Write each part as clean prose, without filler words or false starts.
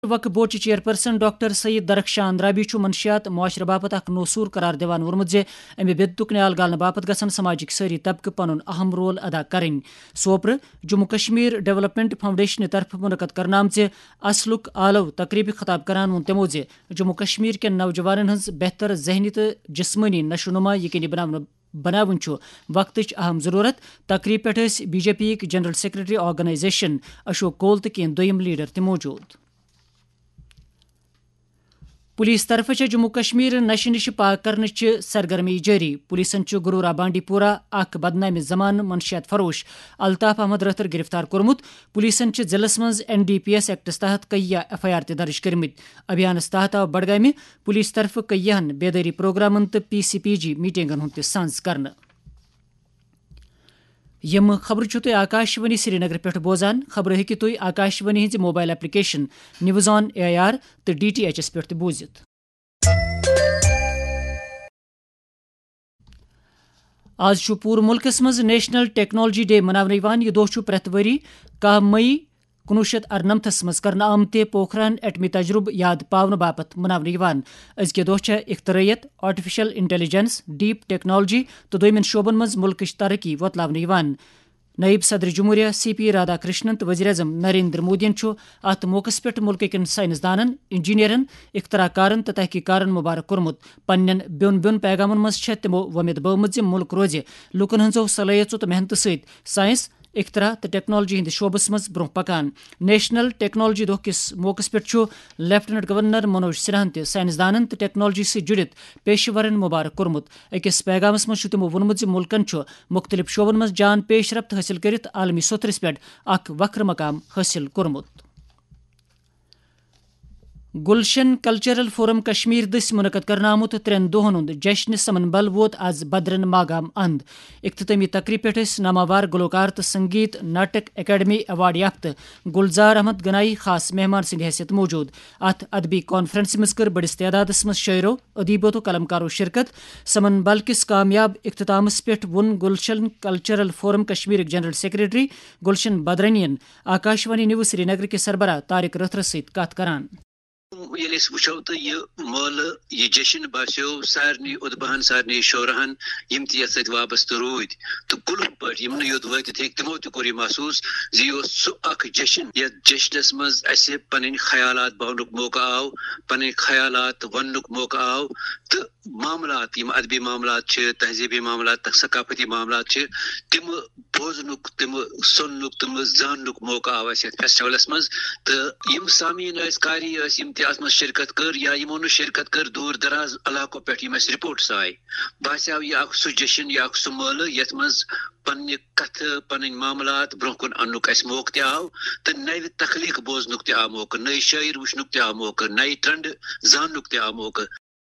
وقت board chairperson doctor سعید درخشان رابی منشیات معاشرہ باپت اخ نوصور قرار دیوان ورمت امہ بدعک نیال گالنہ باپت گژھن سماجک ساری طبقہ پنن اہم رول ادا کریں. Super Jammu Kashmir development foundation طرف منعقد کرنا آمژ اصلک آلو تقریب خطاب کران وون تمو جموں کشمیر کین نوجوانن ہنز بہتر ذہنی تو جسمانی نشو نما یقینی بناون وقتچ اہم ضرورت. تقریب پہ بی جے پی جنرل سیکرٹری آرگنائزیشن اشوک کول تو کین دویم لیڈر تہ موجود. پولیس طرف جموں کشمیر نشہ نش پاک کرنچ سرگرمی جاری. پولیسن گرورا بانڈی پورہ اخ بدنام زمان منشیات فروش الطاف احمد راتر گرفتار کورمت. پولیسن ضلع مز NDPS ایکٹس تحت کئی FIR تہ درج کرمت. ابھیانس تحت آو بڈگامہ پولیس طرف کئی بیداری پروگرامن تو PCPG میٹنگن ہند سنز کرنا. یم خبر تھی آکاشوانی سری نگر پہ بوزان. خبر ہیکو تھی Akashvani his mobile application news on AIR تو DTHS پہ بوزت. آج پور ملکس مز نیشنل ٹیکنالوجی ڈے مناونہ. یہ دہ پریت وری 10 مئی 1998 مز کرنا آمت پوکھران ایٹمی تجربہ یاد پاؤن باپت مناونہ. ازکہ دہ اختراعیت آرٹیفیشل انٹیلیجنس ڈیپ ٹیکنالوجی تو دویمن شعبن مز ملکچ ترقی وتلاونہ. نائب صدر جمہوریہ CP رادھا کرشنن تو وزیر اعظم نریندر مودین ات موقع پہ ملک کن سائنسدانن انجینئرن اختراع کارن تو تحقیق مبارک کورمت. پنن بیون پیغامن مز تمو ومید بومت ملک روز لوکن ہنزو صلاحیتوں تو محنت ست سائنس اختراع تو ٹیکنالوجی ہند شعبس مز برہ پکان. نیشنل ٹیکنالوجی دہ کس موقع پہ لیفٹنٹ گورنر منوج سنہن تہ سائنسدانن تو ٹیکنالوجی ست جڑت پیشورن مبارک کورمت. اکس پیغامس مز تمو وونمت ملکن مختلف شعبن مز جان پیش رفت حاصل کرت عالمی سترس پہ اخ وکھر مقام حاصل کورمت. گلشن کلچرل فورم کشمیر دس منعقد کرنا آمت 3 دہن ہند جشن سمن بل ووت آز بدرن ماگام اند. اختتامی تقریب پہ ناماوار گلوکار تو سنگیت ناٹک اکیڈمی ایوارڈ یافتہ گلزار احمد گنائی خاص مہمان سند حیثیت موجود. ات ادبی کانفرنس مز کر بڑس تعداد مز شاعرو ادیبو تو قلمکارو شرکت. سمن بل کس کامیاب اختتامس پہ ون گلشن cultural forum Kashmir general secretary گلشن بدرنین آکاشوانی نیوز سری نگر کے سربراہ طارق رتھر ست کت کران. یل وچو تو یہ مولہ یہ جشن باسیو سارنی ادبہن سارنی شعرہن یم تہ یت ست وابستہ رود تو کلن پہ یم یوت واتت ہیک تمو تہ کور یہ محسوس زی سہ اخ جشن یتھ جشنس مز اسہ پنن خیالات بہنک موقع آو پنن خیالات ونک موقع آو تو معاملات یم ادبی معاملات تہذیبی معاملات ثقافتی معاملات تم بوزنک تم سنک تم زانک موقع آو اس فیسٹولس مز. تو یم سامعین قاری یم تہ ات مز شرکت کر یا یمو نہ شرکت کر دور دراز علاقوں پہ یم اس رپورٹس آئے باسیو یہ اخ سہ جشن یا اخ سہ مولہ یت مز پنہ کتھ پنن معاملات برہ کن انک اس موقع تہ آو تو نو تخلیق بوزنک تہ آو موقع نئی شاعر وچنک تہ آو موقع نئی ٹرنڈ زانک تہ آو موقع.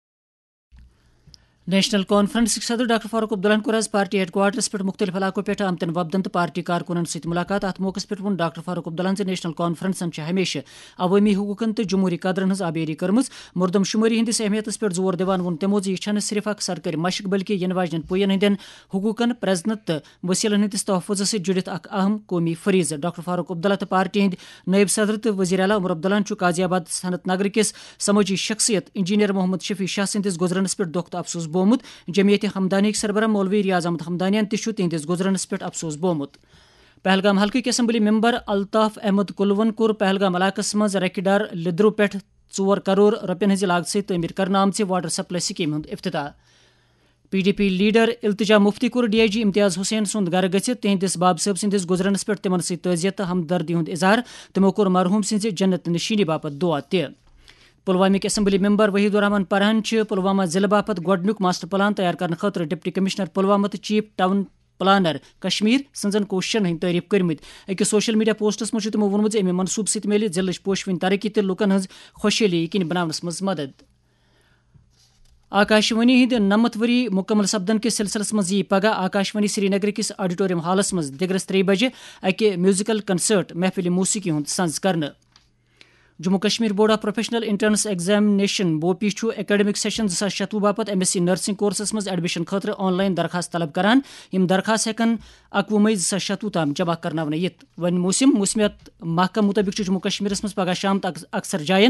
نیشنل کانفرنس صدر ڈاکٹر فاروق عبداللہ کور آز پارٹی ہیڈ کوارٹرس پہ مختلف علاقوں پہ آمتن وفدن تو پارٹی کارکنن ست ملاقات. ات موقع پہ one doctor Farooq Abdullah national کانفرنسن ہمیشہ عوامی حقوقن تو جمہوری قدرن ہز آبیاری کرمز. مردم شماری ہندس اہمیتس پہ زور دیوان وون تمو یہ صرف اخ سرکاری مشق بلکہ ین واجن پوین ہندین حقوقن پرزنت تو وسیلن ہندس تحفظ ست جڑت اخ اہم قومی فریض. ڈاکٹر فاروق عبداللہ تو پارٹی ہند نائب صدر تو وزیر اعلیٰ عمر عبداللہ غازی آباد صنعت نگر کس سماجی شخصیت انجینئر محمد شفیع شاہ سندس گزرنس پہ دکھ تو افسوس بومت. جمعیت ہمدانی سربراہ مولوی ریاض احمد ہمدانیان تہ تہندس گزرنس پہ افسوس بومت. پہلگام حلقہ اسمبلی ممبر الطاف احمد کلون کور پہلگام علاقس مز رکہ ڈار لدرو پہ 4 کرور رۄپین ہز لاگت ست تعمیر کرنا آمژ واٹر سپلائی سکیم ہند افتتاح. PDP لیڈر التجا مفتی کور DIG امتیاز حسین سند گھر گژھت تہندس باب صٲب سندس گزرنس پہ تمن ست تعزیت تو ہمدردی ہند اظہار. تمو کور مرحوم سنز جنت نشینی باپت دعا تہ. پلوامک اسمبلی ممبر وحید الرحمان پرہن پلوامہ ضلع باپت گۄڈنیُک ماسٹر پلان تیار کرنے خاطر ڈپٹی کمشنر پلوامہ تو چیف ٹاؤن پلانر کشمیر سنزن کوششن ہند تعریف کرمت. أکس سوشل میڈیا پوسٹس مجھ تمو وونمت امہ منصوبہ ست میلہِ ضلعچ پوشوٕنۍ ترقی تو لوکن ہز خوشحالی یقینی بناونس مز مدد. آکاشوانی ہند 90 وری مکمل سپدن کس سلسلس مز یہ پگہ آکاشوانی سری نگر کس آڈیٹوریم ہالس مز دگرس 3 بجے اکہ میوزیکل کنسرٹ محفل موسیقی ہند سنز کرنے. Jammu Kashmir board of professional entrance examination بوپی ایکیڈمک session 2016 باپت MSc نرسنگ کورسس مز ایڈمشن خاطر آن لائن درخواست طلب کران. یم درخواست ہیکن 21 مئی 2016 تام جمع کرنا یت. موسمیات محکمہ مطابق جموں کشمیر مز پگہ شام تک اکثر جائن